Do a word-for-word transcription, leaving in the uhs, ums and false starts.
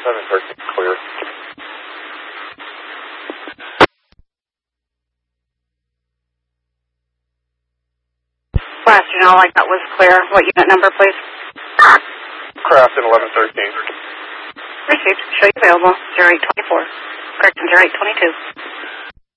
seven thirteen, clear. Last you know, like that was clear. What unit number, please? Craft in eleven thirteen. Received. Show you available. zero eight twenty-four. Correction, zero eight twenty-two.